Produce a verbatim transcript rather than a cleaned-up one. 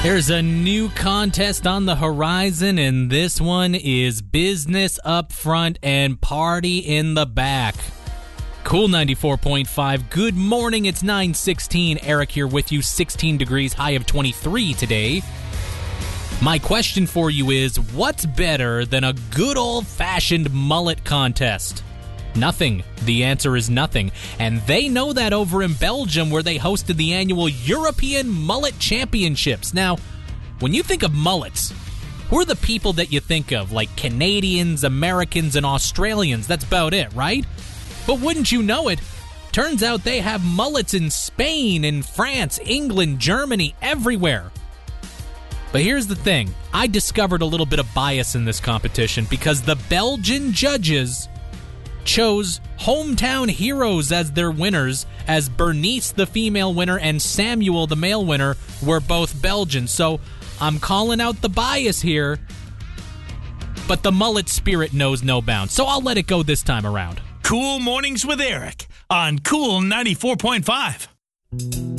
There's a new contest on the horizon, and this one is business up front and party in the back. Cool ninety-four point five. Good morning. It's nine sixteen. Eric here with you. sixteen degrees, high of twenty-three today. My question for you is, what's better than a good old-fashioned mullet contest? Nothing. The answer is nothing. And they know that over in Belgium, where they hosted the annual European Mullet Championships. Now, when you think of mullets, who are the people that you think of? Like Canadians, Americans, and Australians. That's about it, right? But wouldn't you know it, turns out they have mullets in Spain, in France, England, Germany, everywhere. But here's the thing. I discovered a little bit of bias in this competition because the Belgian judges chose hometown heroes as their winners, as Bernice, the female winner, and Samuel, the male winner, were both Belgian. So I'm calling out the bias here, but the mullet spirit knows no bounds. So I'll let it go this time around. Cool Mornings with Eric on Cool ninety-four point five.